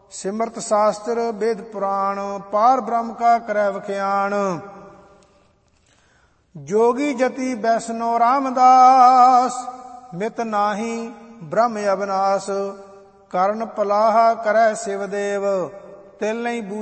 ਸਿਮਰਤ ਸ਼ਾਸਤਰ ਵੇਦ ਪੁਰਾਣ, ਪਾਰ ਬ੍ਰਹਮ ਕਾ ਕਰੈ ਵਖਿਆਣ। ਜੋਗੀ ਜਤੀ ਬੈਸਨੋ ਰਾਮਦਾਸ, ਮਿਤ ਨਾਹੀ ਬ੍ਰਹਮ ਅਬਨਾਸ। ਕਰਨ ਪਲਾਹਾ ਕਰੈ ਸਿਵ ਦੇਵ, ਤਿਲ ਨਹੀਂ